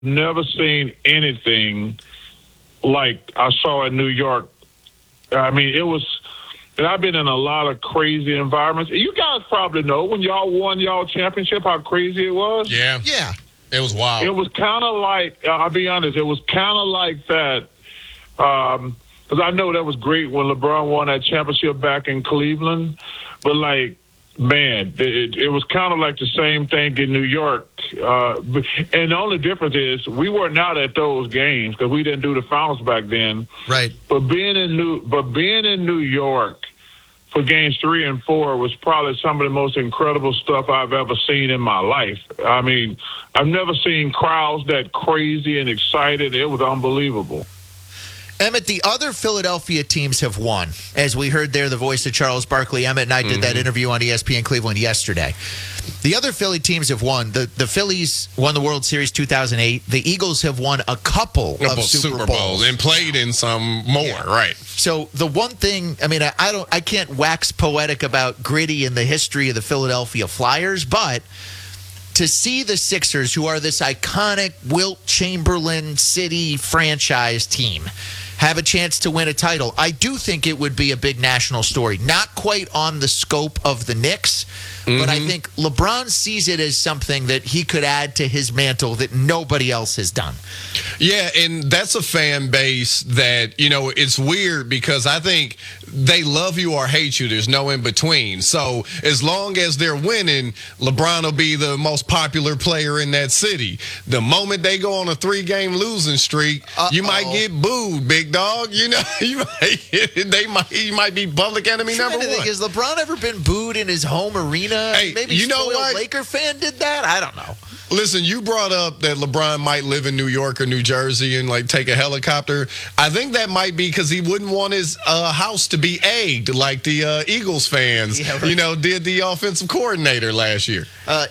Never seen anything like I saw in New York. I mean, it was, and I've been in a lot of crazy environments. You guys probably know when y'all won y'all championship how crazy it was. Yeah. It was wild. It was kind of like, I'll be honest, it was kind of like that. Because I know that was great when LeBron won that championship back in Cleveland. But, like, man, it was kind of like the same thing in New York. And the only difference is we weren't out at those games because we didn't do the finals back then. Right. But being in New York for games 3 and 4 was probably some of the most incredible stuff I've ever seen in my life. I mean, I've never seen crowds that crazy and excited. It was unbelievable. Emmett, the other Philadelphia teams have won. As we heard there, the voice of Charles Barkley. Emmett and I did that interview on ESPN Cleveland yesterday. The other Philly teams have won. The Phillies won the World Series 2008. The Eagles have won a couple of Super Bowls and played in some more, right? So the one thing, I mean, I can't wax poetic about Gritty and the history of the Philadelphia Flyers, but to see the Sixers, who are this iconic Wilt Chamberlain City franchise team, have a chance to win a title, I do think it would be a big national story. Not quite on the scope of the Knicks, but I think LeBron sees it as something that he could add to his mantle that nobody else has done. Yeah, and that's a fan base that, it's weird because I think they love you or hate you. There's no in between. So as long as they're winning, LeBron will be the most popular player in that city. The moment they go on a 3-game losing streak, you might get booed, big dog. You might be public enemy number one. Has LeBron ever been booed in his home arena? Hey, maybe you know what? Laker fan did that? I don't know. Listen, you brought up that LeBron might live in New York or New Jersey and take a helicopter. I think that might be because he wouldn't want his house to be egged like the Eagles fans, did the offensive coordinator last year.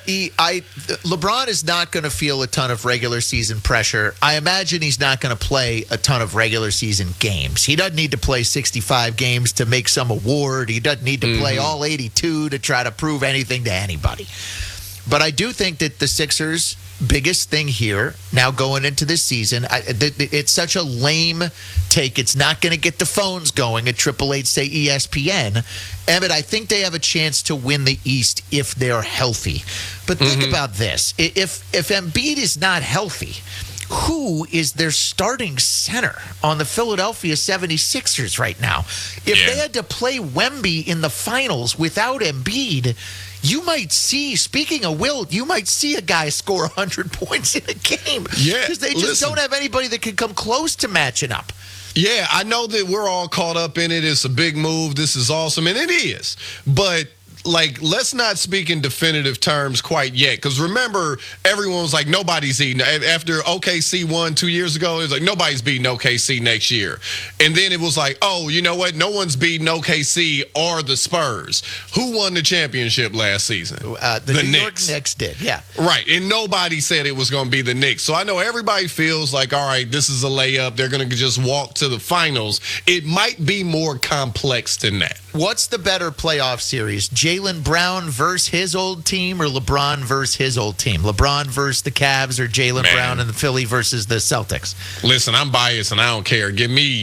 LeBron is not going to feel a ton of regular season pressure. I imagine he's not going to play a ton of regular season games. He doesn't need to play 65 games to make some award. He doesn't need to play all 82 to try to prove anything to anybody. But I do think that the Sixers' biggest thing here, now going into this season, it's such a lame take. It's not going to get the phones going at 888 say ESPN. Emmett, I think they have a chance to win the East if they're healthy. But think about this. If Embiid is not healthy, who is their starting center on the Philadelphia 76ers right now? If they had to play Wemby in the finals without Embiid, you might see, speaking of Wilt, you might see a guy score 100 points in a game. Yeah. Because they just don't have anybody that can come close to matching up. Yeah, I know that we're all caught up in it. It's a big move. This is awesome. And it is. But let's not speak in definitive terms quite yet. Because remember, everyone was like, nobody's eating. After OKC won 2 years ago, it was like, nobody's beating OKC next year. And then it was like, oh, you know what? No one's beating OKC or the Spurs. Who won the championship last season? The New York Knicks did, yeah. Right. And nobody said it was going to be the Knicks. So I know everybody feels like, all right, this is a layup. They're going to just walk to the finals. It might be more complex than that. What's the better playoff series? Jaylen Brown versus his old team or LeBron versus his old team? LeBron versus the Cavs or Jaylen Brown and the Philly versus the Celtics? Listen, I'm biased and I don't care. Give me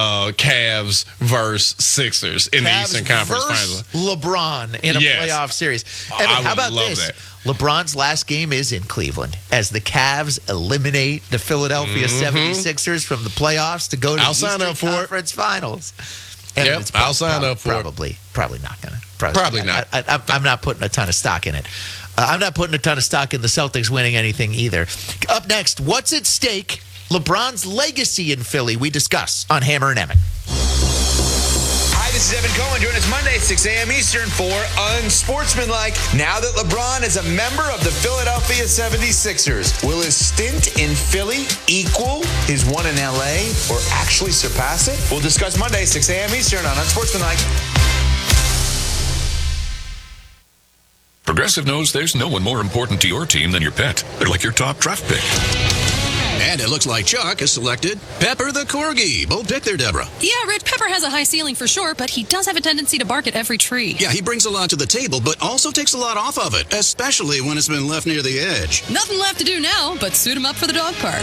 Cavs versus Sixers in the Eastern Conference Finals. LeBron in a playoff series. Evan, how about this? That. LeBron's last game is in Cleveland as the Cavs eliminate the Philadelphia 76ers from the playoffs to go to the Eastern Conference Finals. Yep, I'll sign up for it. Probably not going to. Probably not. I'm not putting a ton of stock in it. I'm not putting a ton of stock in the Celtics winning anything either. Up next, what's at stake? LeBron's legacy in Philly. We discuss on Hammer and Emmett. Hi, this is Evan Cohen. Join us Monday, 6 a.m. Eastern for Unsportsmanlike. Now that LeBron is a member of the Philadelphia 76ers, will his stint in Philly equal his one in L.A. or actually surpass it? We'll discuss Monday, 6 a.m. Eastern on Unsportsmanlike. Progressive knows there's no one more important to your team than your pet. They're like your top draft pick. And it looks like Chuck has selected Pepper the Corgi. Bold pick there, Deborah. Yeah, Rich, Pepper has a high ceiling for sure, but he does have a tendency to bark at every tree. Yeah, he brings a lot to the table, but also takes a lot off of it, especially when it's been left near the edge. Nothing left to do now but suit him up for the dog park.